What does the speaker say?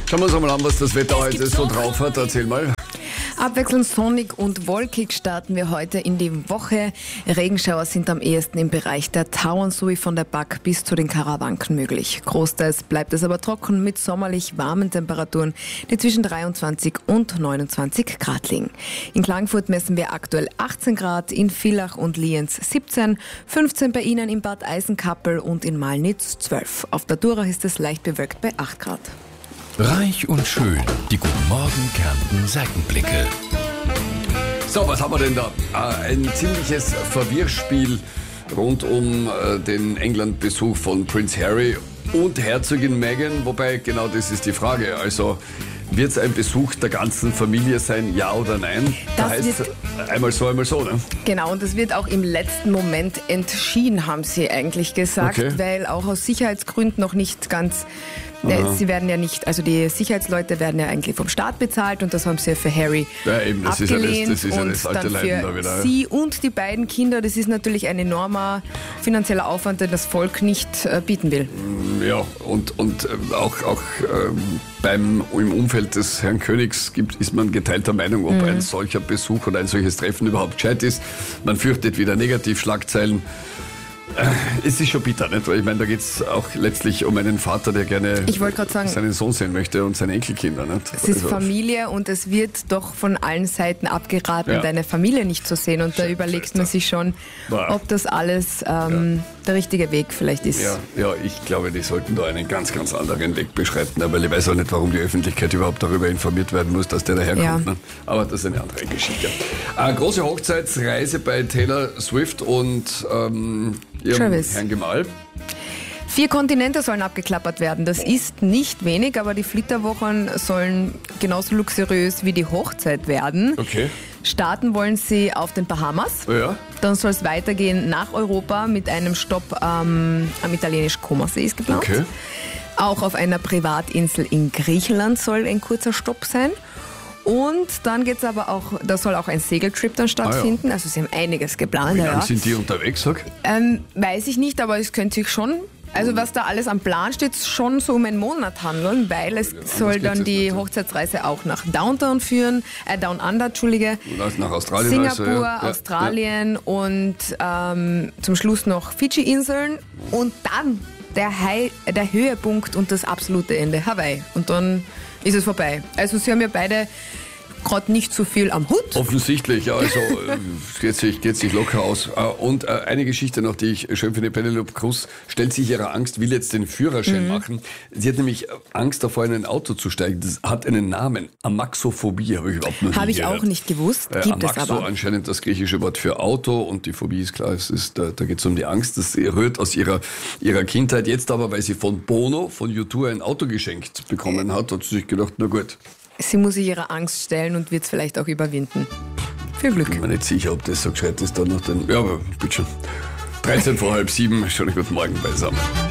Schauen wir uns einmal an, was das Wetter heute so drauf hat. Erzähl mal. Abwechselnd sonnig und wolkig starten wir heute in die Woche. Regenschauer sind am ehesten im Bereich der Tauern sowie von der Back bis zu den Karawanken möglich. Großteils bleibt es aber trocken mit sommerlich warmen Temperaturen, die zwischen 23 und 29 Grad liegen. In Klagenfurt messen wir aktuell 18 Grad, in Villach und Lienz 17, 15 bei Ihnen in Bad Eisenkappel und in Malnitz 12. Auf der Durach ist es leicht bewölkt bei 8 Grad. Reich und schön, die Guten Morgen Kärnten Seitenblicke. So, was haben wir denn da? Ein ziemliches Verwirrspiel rund um den England-Besuch von Prince Harry und Herzogin Meghan. Wobei, genau das ist die Frage. Also, wird es ein Besuch der ganzen Familie sein, ja oder nein? Da heißt einmal so, ne? Genau, und das wird auch im letzten Moment entschieden, haben sie eigentlich gesagt, Okay. weil auch aus Sicherheitsgründen noch nicht ganz... Sie werden ja nicht, also die Sicherheitsleute werden ja eigentlich vom Staat bezahlt und das haben sie ja für Harry eben, das abgelehnt. ist ja das alte und dann Leiden für da wieder. sie und die beiden Kinder, das ist natürlich ein enormer finanzieller Aufwand, den das Volk nicht bieten will. Ja, und auch im Umfeld des Herrn Königs ist man geteilter Meinung, ob ein solcher Besuch oder ein solches Treffen überhaupt gescheit ist. Man fürchtet wieder Negativschlagzeilen. Es ist schon bitter, nicht? Weil ich meine, da geht es auch letztlich um einen Vater, der gerne Ich wollte gerade sagen, seinen Sohn sehen möchte und seine Enkelkinder. Nicht? es ist Familie und es wird doch von allen Seiten abgeraten, Ja. deine Familie nicht zu sehen. Und da überlegt man sich schon, ob das alles der richtige Weg vielleicht ist. Ja, ich glaube, die sollten da einen ganz, ganz anderen Weg beschreiten. Aber ich weiß auch nicht, warum die Öffentlichkeit überhaupt darüber informiert werden muss, dass der daherkommt. Ja. Ne? Aber das ist eine andere Geschichte. Große Hochzeitsreise bei Taylor Swift und ihrem Travis. Herrn Gemahl. 4 Kontinente sollen abgeklappert werden. Das ist nicht wenig, aber die Flitterwochen sollen genauso luxuriös wie die Hochzeit werden. Okay. Starten wollen sie auf den Bahamas. Ja. Dann soll es weitergehen nach Europa mit einem Stopp am italienischen Comersee ist geplant. Okay. Auch auf einer Privatinsel in Griechenland soll ein kurzer Stopp sein. Und dann geht's aber auch, da soll auch ein Segeltrip dann stattfinden. Also sie haben einiges geplant. Wie lange Ja. sind die unterwegs, sag? Weiß ich nicht, aber es könnte sich schon, also was da alles am Plan steht, schon so um einen Monat handeln, weil es soll geht's dann jetzt die nicht. Hochzeitsreise auch nach Downtown führen, Down Under, Entschuldige. Und nach Australien. Singapur, also, ja. Australien und zum Schluss noch Fidschi-Inseln und dann der Höhepunkt und das absolute Ende, Hawaii. Und dann ist es vorbei. Also sie haben ja beide gerade nicht so viel am Hut. Offensichtlich, ja, also geht sich locker aus. Und eine Geschichte noch, die ich schön finde, Penelope Cruz stellt sich ihrer Angst, will jetzt den Führerschein machen. Sie hat nämlich Angst davor, in ein Auto zu steigen. Das hat einen Namen, Amaxophobie, habe ich überhaupt noch nie Habe ich gehört. auch nicht gewusst, gibt es Amaxo, aber. anscheinend das griechische Wort für Auto und die Phobie ist klar, da geht es um die Angst, das rührt aus ihrer Kindheit. Jetzt aber, weil sie von Bono, von U2 ein Auto geschenkt bekommen hat sie sich gedacht, na gut. Sie muss sich ihrer Angst stellen und wird es vielleicht auch überwinden. Viel Glück. Ich bin mir nicht sicher, ob das so gescheit ist, dann noch den, ja, aber bitte schon. 13 vor halb 7, schon einen guten Morgen beisammen.